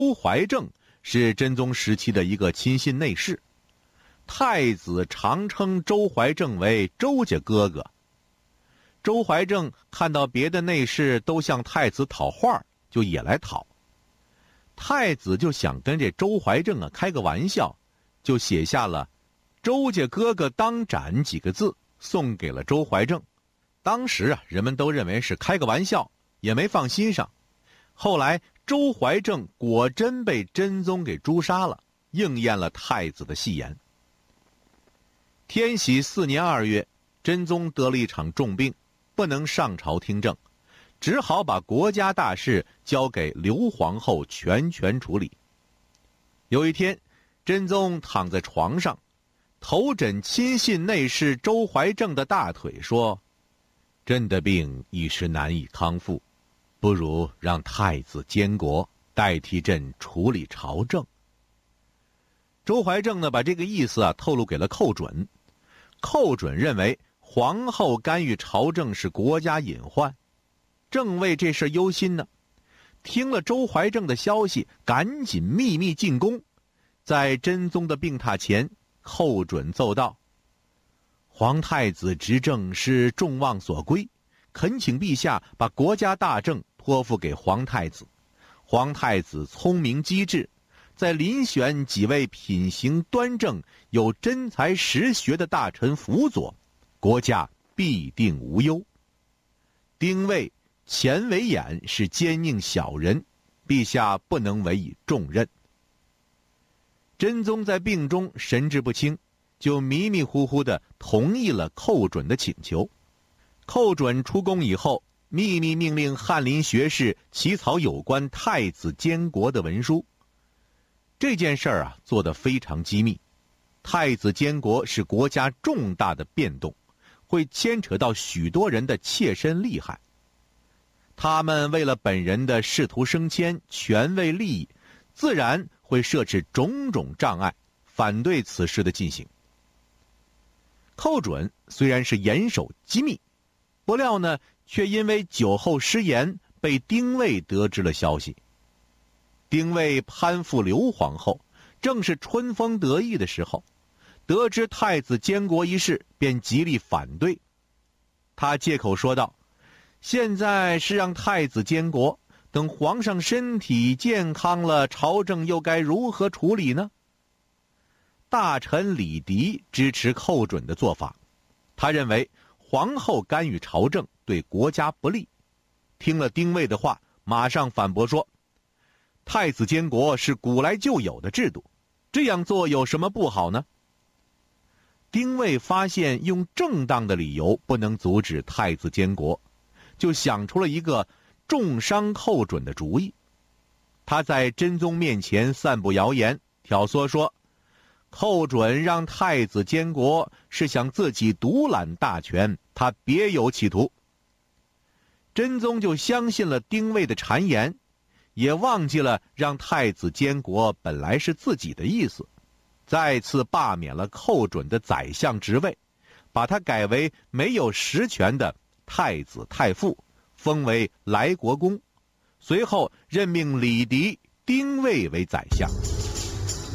周怀正是真宗时期的一个亲信内侍，太子常称周怀正为周家哥哥。周怀正看到别的内侍都向太子讨画，就也来讨。太子就想跟这周怀正开个玩笑，就写下了周家哥哥当斩几个字送给了周怀正。当时人们都认为是开个玩笑，也没放心上。后来周怀正果真被真宗给诛杀了，应验了太子的戏言。天禧4年2月，真宗得了一场重病，不能上朝听政，只好把国家大事交给刘皇后全权处理。有一天，真宗躺在床上，头枕亲信内侍周怀正的大腿，说：“朕的病一时难以康复，不如让太子监国代替朕处理朝政。”周怀正把这个意思透露给了寇准。寇准认为皇后干预朝政是国家隐患，正为这事忧心呢。听了周怀正的消息，赶紧秘密进宫。在真宗的病榻前，寇准奏道：“皇太子执政是众望所归，恳请陛下把国家大政托付给皇太子。皇太子聪明机智，在遴选几位品行端正、有真才实学的大臣辅佐，国家必定无忧。丁谓、钱维演是奸佞小人，陛下不能委以重任。”真宗在病中神志不清，就迷迷糊糊地同意了寇准的请求。寇准出宫以后，秘密命令翰林学士起草有关太子监国的文书。这件事儿做得非常机密。太子监国是国家重大的变动，会牵扯到许多人的切身利害。他们为了本人的仕途升迁、权位利益，自然会设置种种障碍，反对此事的进行。寇准虽然是严守机密，不料呢，却因为酒后失言，被丁谓得知了消息。丁谓攀附刘皇后，正是春风得意的时候，得知太子监国一事，便极力反对。他借口说道：“现在是让太子监国，等皇上身体健康了，朝政又该如何处理呢？”大臣李迪支持寇准的做法，他认为皇后干预朝政对国家不利。听了丁谓的话，马上反驳说：“太子监国是古来就有的制度，这样做有什么不好呢？”丁谓发现用正当的理由不能阻止太子监国，就想出了一个重伤寇准的主意。他在真宗面前散布谣言，挑唆说寇准让太子监国是想自己独揽大权，他别有企图。真宗就相信了丁谓的谗言，也忘记了让太子监国本来是自己的意思，再次罢免了寇准的宰相职位，把他改为没有实权的太子太傅，封为莱国公。随后任命李迪、丁谓为宰相。